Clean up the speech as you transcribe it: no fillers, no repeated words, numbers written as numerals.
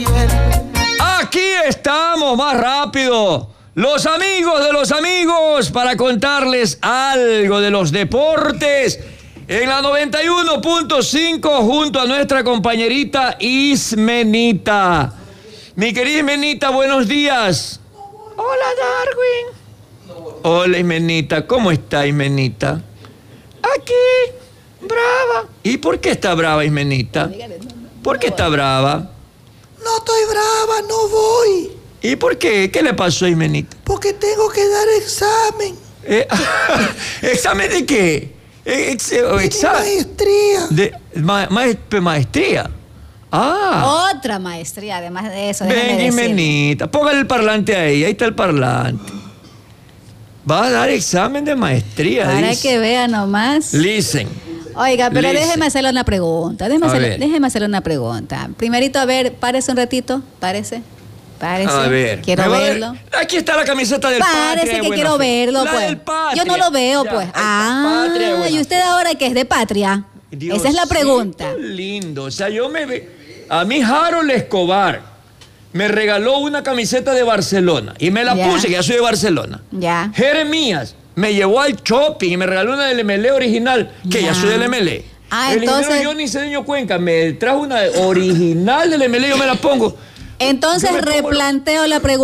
Aquí estamos, más rápido. Los amigos de los amigos para contarles algo de los deportes en la 91.5 junto a nuestra compañerita Ismenita. Mi querida Ismenita, buenos días. Hola, Darwin. Hola, Ismenita. ¿Cómo está, Ismenita? Aquí, brava. ¿Y por qué está brava, Ismenita? ¿Por qué está brava? No estoy brava, no voy. ¿Y por qué? ¿Qué le pasó a Ismenita? Porque tengo que dar examen. ¿Examen de qué? Maestría. De maestría. Ah. Otra maestría, además de eso. Ven, Ismenita, póngale el parlante ahí está el parlante. Va a dar examen de maestría. Para dice. que vea nomás. Listen. Oiga, pero Listen. déjeme hacerle una pregunta. Déjeme hacerle una pregunta. Primerito, a ver, párese un ratito. Párese. A ver. Quiero verlo. Aquí está la camiseta del Patria. Parece que quiero verlo, la pues. del Patria. Yo no lo veo, Ya, pues. Patria, ¿Y usted ahora qué es de Patria? Esa es la pregunta. Lindo. O sea, a mí Harold Escobar me regaló una camiseta de Barcelona y me la puse, que ya soy de Barcelona. Ya. Jeremías me llevó al shopping y me regaló una del MLE original, que ya soy del MLE. El ingeniero Johnny Cedeño Cuenca me trajo una original del MLE, yo me la pongo. Entonces replanteo la pregunta.